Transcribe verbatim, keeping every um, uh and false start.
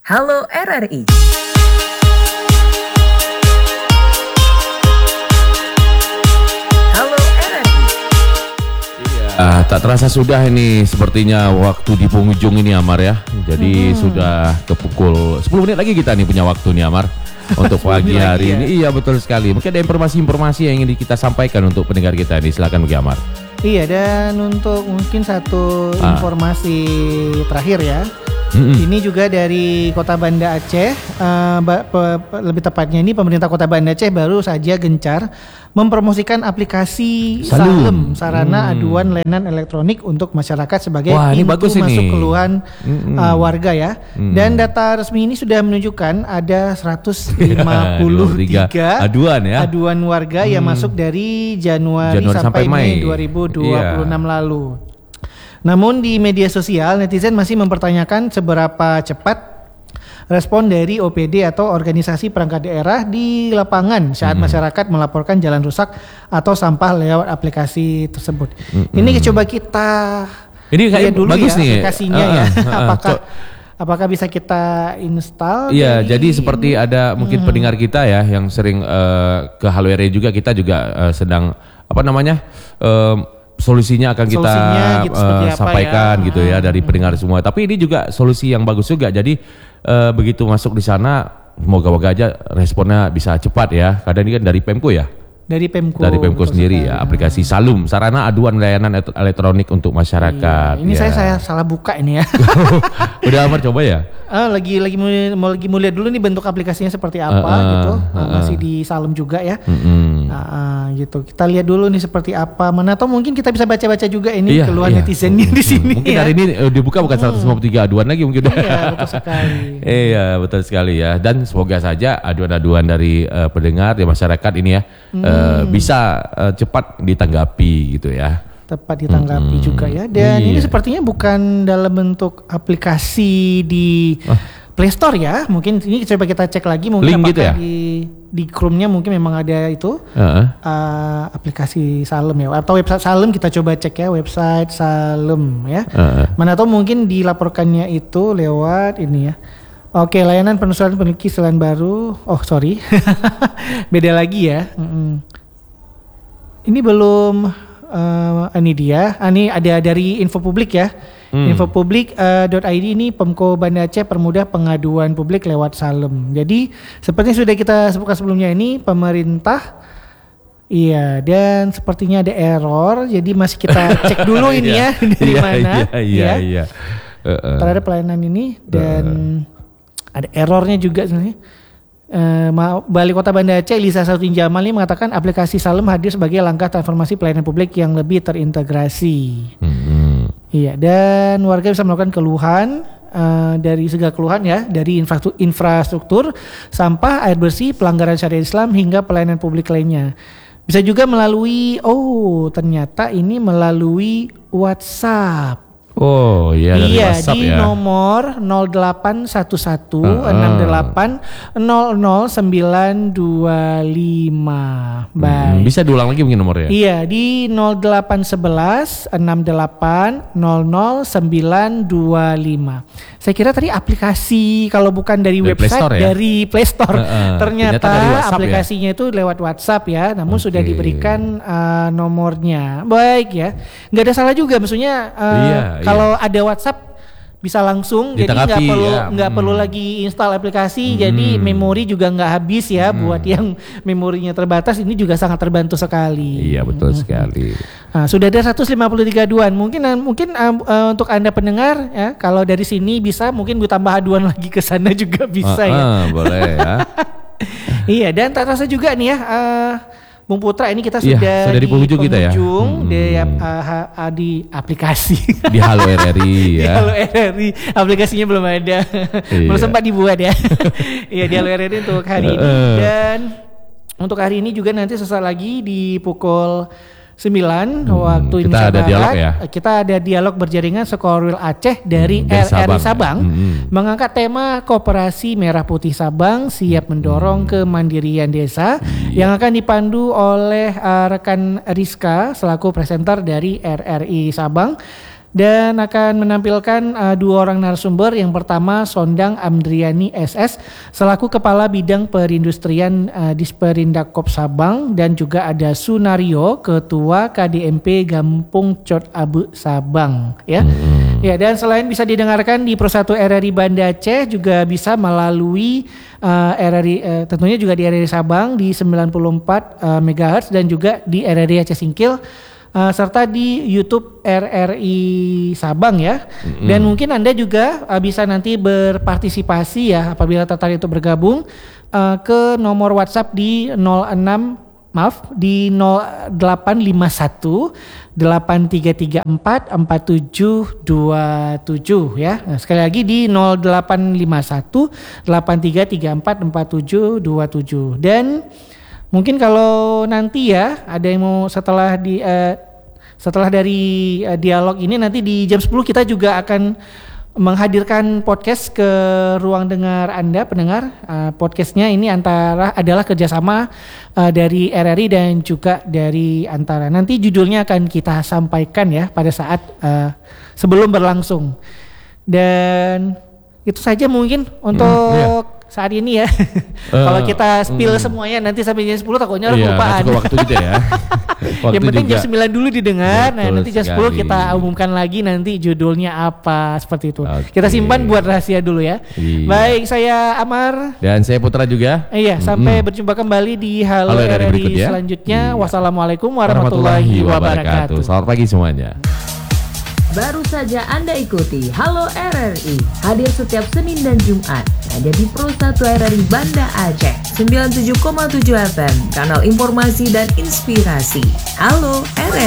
Halo R R I. Halo R R I. Ah, tak terasa sudah ini sepertinya waktu di penghujung ini Amar ya. Jadi hmm. sudah ke pukul sepuluh menit lagi kita nih punya waktu nih Amar. Untuk pagi hari ya? Ini. Iya betul sekali. Mungkin ada informasi-informasi yang ingin kita sampaikan untuk pendengar kita nih. Silakan bagi Amar. Iya, dan untuk mungkin satu ah. informasi terakhir ya. Mm-hmm. Ini juga dari Kota Banda Aceh, uh, ba- pe- pe- lebih tepatnya ini pemerintah Kota Banda Aceh baru saja gencar mempromosikan aplikasi Salem, sarana mm. aduan layanan elektronik untuk masyarakat sebagai Wah, ini pintu bagus masuk ini. keluhan mm-hmm. uh, warga ya. Mm. Dan data resmi ini sudah menunjukkan ada seratus lima puluh tiga aduan ya. Aduan warga mm. yang masuk dari Januari, Januari sampai, sampai Mei dua ribu dua puluh enam yeah. lalu. Namun di media sosial netizen masih mempertanyakan seberapa cepat respon dari O P D atau organisasi perangkat daerah di lapangan saat hmm. masyarakat melaporkan jalan rusak atau sampah lewat aplikasi tersebut. Hmm. Ini coba kita ini kayak dulu bagus ya nih aplikasinya uh, uh, ya. Uh, uh, apakah co- apakah bisa kita install? Iya, dari... jadi seperti ada mungkin hmm. pendengar kita ya yang sering uh, ke Halo R R I juga, kita juga uh, sedang apa namanya? Uh, solusinya akan kita gitu, uh, sampaikan ya? gitu ya dari pendengar semua. Tapi ini juga solusi yang bagus juga. Jadi uh, begitu masuk di sana, moga-moga aja responnya bisa cepat ya. Karena ini kan dari Pemko ya. Dari Pemko. Dari Pemko sendiri sekali. Ya. Aplikasi Salum, sarana aduan layanan elektronik untuk masyarakat. Iya. Ini ya. saya saya salah buka ini ya. Udah Amar coba ya? Ah, lagi lagi mau lagi mau lihat dulu nih bentuk aplikasinya seperti apa uh, uh, gitu. Uh, uh. Masih di Salem juga ya. Uh-uh. Nah, uh, gitu. Kita lihat dulu nih seperti apa. Mana atau mungkin kita bisa baca-baca juga ini iya, keluhan iya. netizennya di sini. Mungkin ya. hari ini uh, dibuka bukan seratus lima puluh tiga aduan lagi mungkin. Iya, betul sekali. Iya, betul sekali ya. Dan semoga saja aduan-aduan dari uh, pendengar di masyarakat ini ya hmm. uh, bisa uh, cepat ditanggapi gitu ya. Tepat ditanggapi hmm. juga ya. Dan iya. ini sepertinya bukan dalam bentuk aplikasi di oh. Play Store ya. Mungkin ini coba kita cek lagi mungkin link apakah gitu ya? di di Chrome-nya mungkin memang ada itu uh-huh. uh, aplikasi Salem ya. Atau website Salem kita coba cek ya, website Salem ya. Uh-huh. Mana tahu mungkin dilaporkannya itu lewat ini ya. Oke, layanan penelusuran peneliti selain baru. Oh sorry, beda lagi ya. Mm-mm. Ini belum. Uh, ini dia, ah, ini ada dari info publik ya, hmm. infopublik dot i d ini Pemko Banda Aceh permudah pengaduan publik lewat Salem. Jadi seperti sudah kita sebutkan sebelumnya ini pemerintah, iya, dan sepertinya ada error, jadi masih kita cek dulu ini ya dari iya, mana, iya, iya, ya, iya. Uh, uh. terhadap pelayanan ini dan uh. ada errornya juga sebenarnya. Uh, Bali Kota Banda Aceh Lisa Sautin Jamali mengatakan aplikasi Salem hadir sebagai langkah transformasi pelayanan publik yang lebih terintegrasi. Mm-hmm. Iya, dan warga bisa melakukan keluhan uh, dari segala keluhan ya, dari infrastruktur, infrastruktur, sampah, air bersih, pelanggaran syariat Islam hingga pelayanan publik lainnya. Bisa juga melalui, oh ternyata ini melalui WhatsApp. Oh iya, dari iya WhatsApp di ya. nomor nol delapan satu satu enam delapan nol nol sembilan dua lima. Baik. Hmm, bisa diulang lagi mungkin nomornya? Iya di nol delapan satu satu enam delapan nol nol sembilan dua lima. Saya kira tadi aplikasi kalau bukan dari, dari website Play Store, ya? Dari Play Store. Uh, uh, ternyata, ternyata aplikasinya ya? Itu lewat WhatsApp ya, namun okay. sudah diberikan uh, nomornya. Baik ya, nggak ada salah juga maksudnya. Uh, iya, kalau iya. ada WhatsApp bisa langsung, ditanggapi, jadi nggak perlu nggak ya. perlu hmm. lagi install aplikasi, hmm. jadi memori juga nggak habis ya. Hmm. Buat yang memorinya terbatas ini juga sangat terbantu sekali. Iya betul hmm. sekali. Nah, sudah ada seratus lima puluh tiga aduan. Mungkin mungkin uh, untuk Anda pendengar ya, kalau dari sini bisa mungkin gue tambah aduan lagi ke sana juga bisa uh, uh, ya. Boleh ya. Iya, dan tak terasa juga nih ya. Uh, Bung Putra, ini kita sudah, ya, sudah di penghujung kita ya. Hmm. Di, uh, uh, di aplikasi. Di Halo R R I ya. Di Halo R R I, aplikasinya belum ada. Belum sempat dibuat ya. Iya, di Halo R R I untuk hari ini. Dan untuk hari ini juga nanti sesaat lagi di pukul sembilan hmm, waktu kita Indonesia ada Barat, dialog ya. Kita ada dialog berjaringan Sekorwil Aceh dari hmm, R R I Sabang, Sabang hmm. mengangkat tema Koperasi Merah Putih Sabang siap mendorong hmm. kemandirian desa hmm. yang akan dipandu oleh uh, rekan Rizka selaku presenter dari R R I Sabang. dan akan menampilkan uh, dua orang narasumber. Yang pertama Sondang Amdriani S S selaku Kepala Bidang Perindustrian uh, Disperindak Sabang, dan juga ada Sunario Ketua K D M P Gampung Cot Abu Sabang ya. Hmm. Ya, dan selain bisa didengarkan di Pro satu R R I Banda Aceh, juga bisa melalui uh, R R I uh, tentunya juga di R R I Sabang di sembilan puluh empat uh, megahertz dan juga di R R I Aceh Singkil. Uh, serta di YouTube R R I Sabang ya. Mm-hmm. Dan mungkin Anda juga uh, bisa nanti berpartisipasi ya apabila tertarik untuk bergabung uh, ke nomor WhatsApp di nol enam maaf di nol delapan lima satu delapan tiga tiga empat empat tujuh dua tujuh ya. Nah, sekali lagi di nol delapan lima satu delapan tiga tiga empat empat tujuh dua tujuh. Dan mungkin kalau nanti ya ada yang mau setelah di uh, setelah dari uh, dialog ini, nanti di jam sepuluh kita juga akan menghadirkan podcast ke ruang dengar Anda pendengar. Uh, podcastnya ini antara adalah kerjasama uh, dari R R I dan juga dari Antara. Nanti judulnya akan kita sampaikan ya pada saat uh, sebelum berlangsung. Dan itu saja mungkin untuk hmm, iya. saat ini ya. Uh, Kalau kita spill mm, semuanya nanti sampai jam sepuluh takutnya iya, kelupaan. Waktu gitu ya. Waktu yang penting juga. jam sembilan dulu didengar. Betul, nah nanti jam sepuluh kita umumkan lagi nanti judulnya apa seperti itu. Okay. Kita simpan buat rahasia dulu ya. Iya. Baik, saya Amar dan saya Putra juga. Iya, sampai mm-hmm. berjumpa kembali di Halo, Halo R R I ya. selanjutnya. Iya. Wassalamualaikum warahmatullahi, warahmatullahi wabarakatuh. Selamat pagi semuanya. Baru saja Anda ikuti Halo R R I, hadir setiap Senin dan Jumat hanya di Pro satu R R I Banda Aceh sembilan puluh tujuh koma tujuh F M, kanal informasi dan inspirasi. Halo R R I.